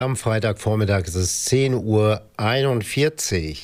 Am Freitagvormittag ist es 10:41 Uhr.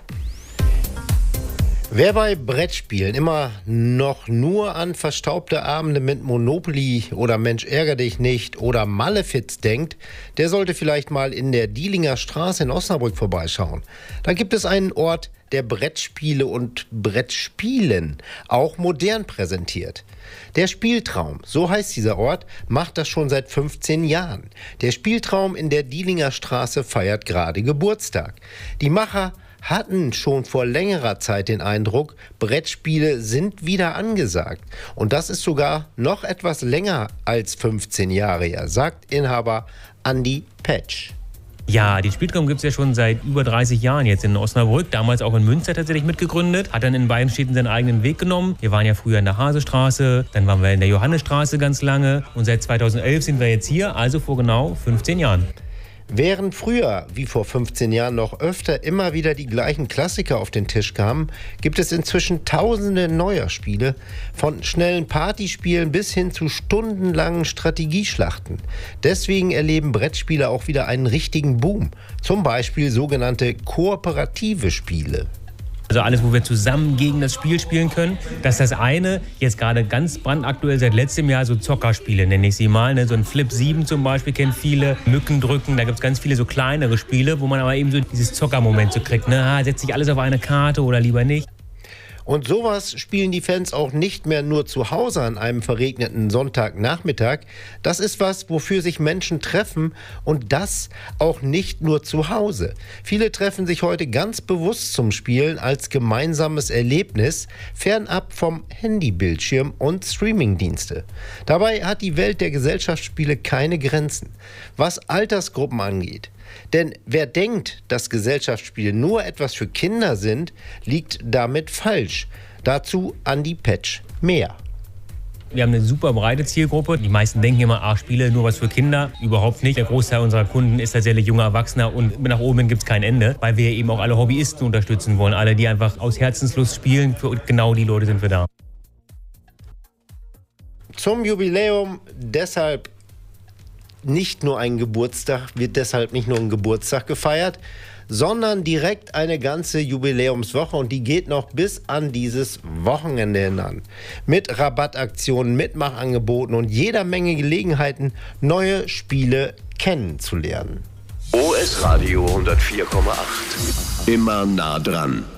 Wer bei Brettspielen immer noch nur an verstaubte Abende mit Monopoly oder Mensch ärger dich nicht oder Malefiz denkt, der sollte vielleicht mal in der Dielinger Straße in Osnabrück vorbeischauen. Da gibt es einen Ort, der Brettspiele und Brettspielen auch modern präsentiert. Der Spieltraum, so heißt dieser Ort, macht das schon seit 15 Jahren. Der Spieltraum in der Dielinger Straße feiert gerade Geburtstag. Die Macher hatten schon vor längerer Zeit den Eindruck, Brettspiele sind wieder angesagt. Und das ist sogar noch etwas länger als 15 Jahre her, sagt Inhaber Andi Petsch. Ja, den Spieltraum gibt es ja schon seit über 30 Jahren jetzt in Osnabrück, damals auch in Münster tatsächlich mitgegründet, hat dann in beiden Städten seinen eigenen Weg genommen. Wir waren ja früher in der Hasestraße, dann waren wir in der Johannesstraße ganz lange und seit 2011 sind wir jetzt hier, also vor genau 15 Jahren. Während früher, wie vor 15 Jahren, noch öfter immer wieder die gleichen Klassiker auf den Tisch kamen, gibt es inzwischen tausende neuer Spiele, von schnellen Partyspielen bis hin zu stundenlangen Strategieschlachten. Deswegen erleben Brettspiele auch wieder einen richtigen Boom, zum Beispiel sogenannte kooperative Spiele. Also alles, wo wir zusammen gegen das Spiel spielen können. Das ist das eine. Jetzt gerade ganz brandaktuell seit letztem Jahr so Zockerspiele, nenne ich sie mal. Ne? So ein Flip 7 zum Beispiel kennen viele. Mückendrücken, da gibt es ganz viele so kleinere Spiele, wo man aber eben so dieses Zockermoment so kriegt. Ne? Setzt sich alles auf eine Karte oder lieber nicht. Und sowas spielen die Fans auch nicht mehr nur zu Hause an einem verregneten Sonntagnachmittag. Das ist was, wofür sich Menschen treffen und das auch nicht nur zu Hause. Viele treffen sich heute ganz bewusst zum Spielen als gemeinsames Erlebnis, fernab vom Handybildschirm und Streamingdienste. Dabei hat die Welt der Gesellschaftsspiele keine Grenzen, was Altersgruppen angeht. Denn wer denkt, dass Gesellschaftsspiele nur etwas für Kinder sind, liegt damit falsch. Dazu Andi Petsch mehr. Wir haben eine super breite Zielgruppe. Die meisten denken immer, Spiele nur was für Kinder. Überhaupt nicht. Der Großteil unserer Kunden ist tatsächlich junger Erwachsener und nach oben hin gibt es kein Ende, weil wir eben auch alle Hobbyisten unterstützen wollen. Alle, die einfach aus Herzenslust spielen. Für genau die Leute sind wir da. Zum Jubiläum deshalb nicht nur ein Geburtstag, wird deshalb nicht nur ein Geburtstag gefeiert, sondern direkt eine ganze Jubiläumswoche und die geht noch bis an dieses Wochenende hinan. Mit Rabattaktionen, Mitmachangeboten und jeder Menge Gelegenheiten, neue Spiele kennenzulernen. OS Radio 104,8. Immer nah dran.